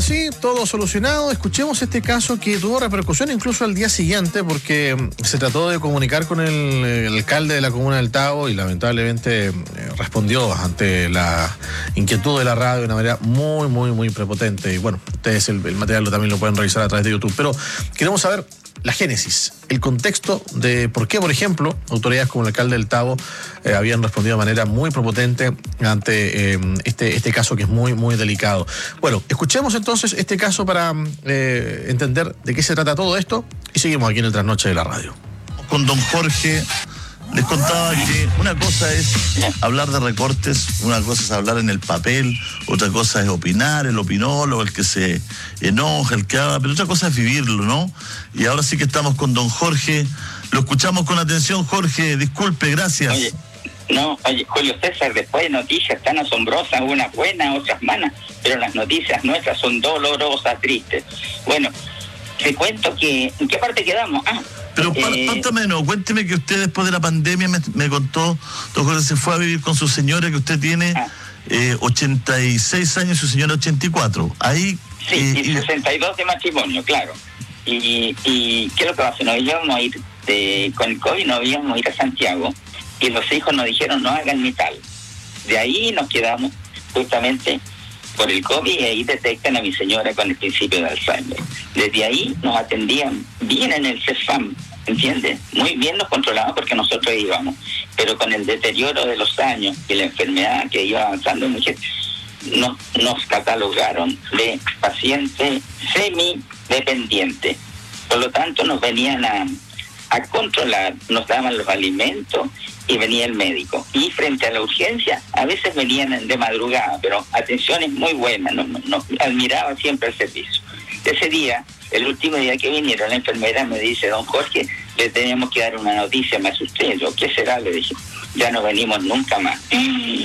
ahora sí, todo solucionado. Escuchemos este caso que tuvo repercusión incluso al día siguiente porque se trató de comunicar con el alcalde de la comuna del Tabo y lamentablemente respondió ante la inquietud de la radio de una manera muy prepotente. Y bueno, ustedes el material también lo pueden revisar a través de YouTube. Pero queremos saber la génesis, el contexto de por qué, por ejemplo, autoridades como el alcalde del Tabo habían respondido de manera muy prepotente ante este caso que es muy delicado. Bueno, escuchemos entonces este caso para entender de qué se trata todo esto y seguimos aquí en el Trasnoche de la Radio. Con don Jorge les contaba que una cosa es hablar de recortes, una cosa es hablar en el papel, otra cosa es opinar, el opinólogo, el que se enoja, el que habla, pero otra cosa es vivirlo, ¿no? Y ahora sí que estamos con don Jorge, lo escuchamos con atención. Jorge, disculpe, gracias. Oye, Julio César, después de noticias tan asombrosas, unas buenas, otras malas, pero las noticias nuestras son dolorosas, tristes. Bueno, te cuento que, ¿en qué parte quedamos? Pero cuénteme que usted después de la pandemia me contó, don Jorge, se fue a vivir con su señora, que usted tiene 86 años y su señora 84. Ahí... Sí, y 62 de matrimonio, claro. Y ¿qué es lo que pasa? Nos íbamos a ir, con el COVID nos íbamos a ir a Santiago y los hijos nos dijeron no hagan ni tal. De ahí nos quedamos justamente por el COVID y ahí detectan a mi señora con el principio de Alzheimer. Desde ahí nos atendían bien en el CEFAM, ¿entiendes? Muy bien nos controlaban porque nosotros íbamos, pero con el deterioro de los años y la enfermedad que iba avanzando mucho, nos catalogaron de paciente semidependiente. Por lo tanto, nos venían a controlar, nos daban los alimentos y venía el médico. Y frente a la urgencia, a veces venían de madrugada, pero atenciones muy buenas, nos admiraba siempre el servicio. Ese día, el último día que vinieron, la enfermera me dice, don Jorge, le teníamos que dar una noticia, me asusté. Yo, ¿qué será? Le dije, ya no venimos nunca más.